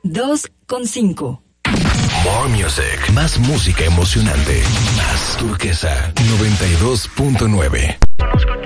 2,5. More Music. Más música emocionante. Más Turquesa 92.9.